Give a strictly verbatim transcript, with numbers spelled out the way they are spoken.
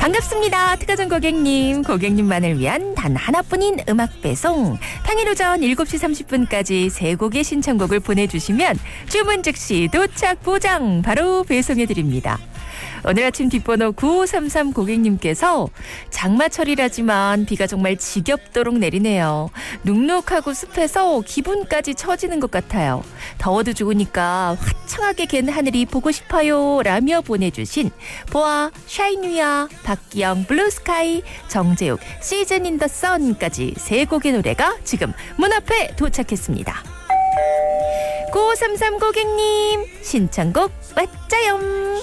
반갑습니다. 특가전 고객님, 고객님만을 위한 단 하나뿐인 음악 배송. 평일 오전 일곱 시 삼십 분까지 세 곡의 신청곡을 보내주시면 주문 즉시 도착 보장 바로 배송해드립니다. 오늘 아침 뒷번호 구오삼삼 고객님께서 장마철이라지만 비가 정말 지겹도록 내리네요. 눅눅하고 습해서 기분까지 처지는 것 같아요. 더워도 좋으니까 화창하게 갠 하늘이 보고 싶어요 라며 보내주신 보아, 샤이뉴야, 박기영, 블루스카이, 정재욱, 시즌 인 더 선까지 세 곡의 노래가 지금 문 앞에 도착했습니다. 구오삼삼 고객님 신청곡 왔자요.